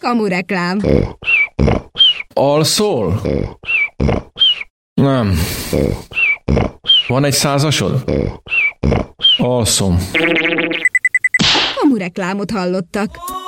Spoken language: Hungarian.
Kamureklám. Alszol? Nem. Van egy 100-asod? Alszom. Kamureklámot hallottak.